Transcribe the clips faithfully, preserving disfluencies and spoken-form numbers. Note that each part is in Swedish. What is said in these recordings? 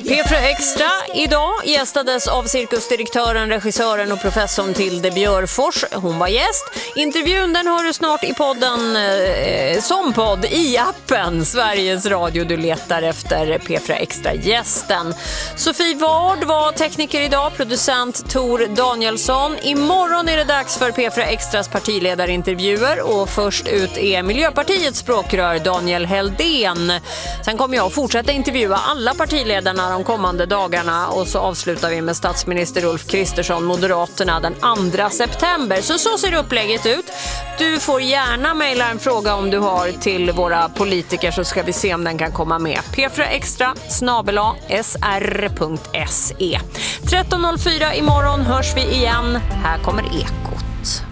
P fyra Extra idag gästades av cirkusdirektören, regissören och professorn Tilde Björfors. Hon var gäst. Intervjun den hör du snart i podden eh, som podd i appen Sveriges Radio. Du letar efter P fyra Extra-gästen. Sofie Ward var tekniker idag, producent Tor Danielsson. Imorgon är det dags för P fyra Extras partiledarintervjuer och först ut är Miljöpartiets språkrör Daniel Heldén. Sen kommer jag fortsätta intervjua alla partiledarna de kommande dagarna och så avslutar vi med statsminister Ulf Kristersson, Moderaterna, den andra september. Så så ser upplägget ut. Du får gärna mejla en fråga om du har till våra politiker så ska vi se om den kan komma med. P fyra Extra snabel-a s r punkt s e. tretton noll fyra imorgon hörs vi igen. Här kommer Ekot.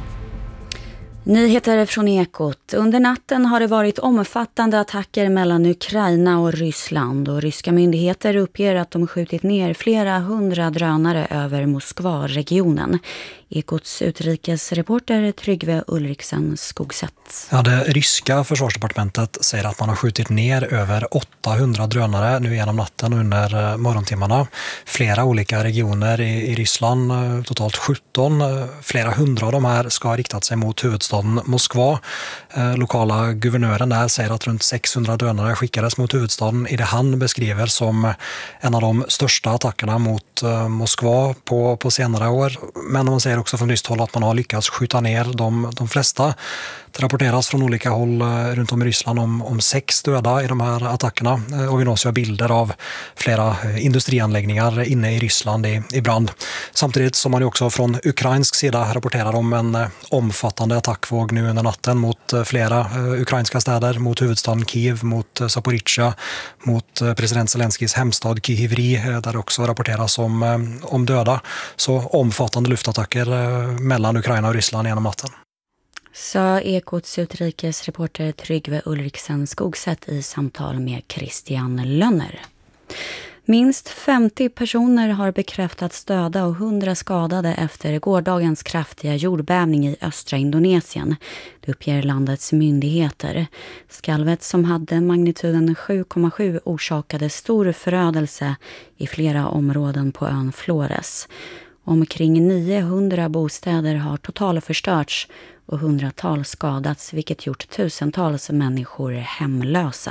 Nyheter från Ekot. Under natten har det varit omfattande attacker mellan Ukraina och Ryssland och ryska myndigheter uppger att de skjutit ner flera hundra drönare över Moskva-regionen. Ekots utrikesreporter Tryggve Ulriksen Skogsätt. Ja, det ryska försvarsdepartementet säger att man har skjutit ner över åttahundra drönare nu genom natten under morgontimmarna. Flera olika regioner i, i Ryssland, totalt sjutton. Flera hundra av de här ska ha riktat sig mot huvudstaden Moskva. Eh, lokala guvernören där säger att runt sexhundra drönare skickades mot huvudstaden i det han beskriver som en av de största attackerna mot eh, Moskva på, på senare år. Men man säger också från ryskt håll att man har lyckats skjuta ner de, de flesta. Det rapporteras från olika håll runt om i Ryssland om, om sex döda i de här attackerna och vi nås ju bilder av flera industrianläggningar inne i Ryssland i, i brand. Samtidigt som man ju också från ukrainsk sida rapporterar om en omfattande attackvåg nu under natten mot flera ukrainska städer, mot huvudstaden Kiev, mot Zaporizjzja, mot president Zelenskis hemstad Kyivri där det också rapporteras om, om döda. Så omfattande luftattacker mellan Ukraina och Ryssland genom natten. Sa Ekots utrikesreporter Tryggve Ulriksen Skogsätt i samtal med Christian Lönner. Minst femtio personer har bekräftats döda och hundra skadade efter gårdagens kraftiga jordbävning i östra Indonesien. Det uppger landets myndigheter. Skalvet som hade magnituden sju komma sju orsakade stor förödelse i flera områden på ön Flores. Omkring niohundra bostäder har totalförstörts och hundratals skadats, vilket gjort tusentals människor hemlösa.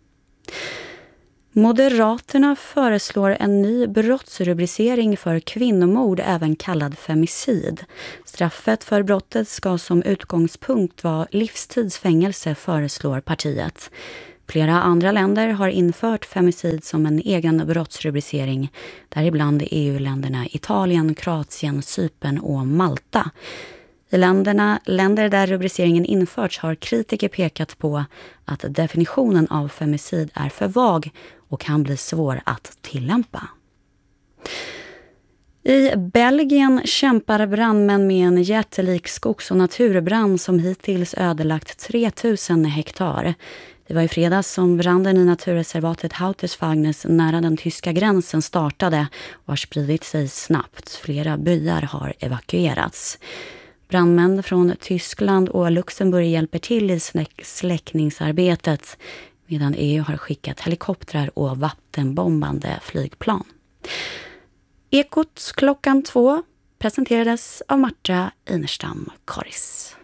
Moderaterna föreslår en ny brottsrubricering för kvinnomord, även kallad femicid. Straffet för brottet ska som utgångspunkt vara livstidsfängelse, föreslår partiet. Flera andra länder har infört femicid som en egen brottsrubricering, däribland E U-länderna Italien, Kroatien, Cypern och Malta. I länderna, länder där rubriceringen införts har kritiker pekat på att definitionen av femicid är för vag och kan bli svår att tillämpa. I Belgien kämpar brandmän med en jättelik skogs- och naturbrand som hittills ödelagt tre tusen hektar. Det var i fredags som branden i naturreservatet Houtesfagnes nära den tyska gränsen startade och har spridit sig snabbt. Flera byar har evakuerats. Brandmän från Tyskland och Luxemburg hjälper till i släckningsarbetet medan E U har skickat helikoptrar och vattenbombande flygplan. Ekot klockan två presenterades av Marta Inerstam Karis.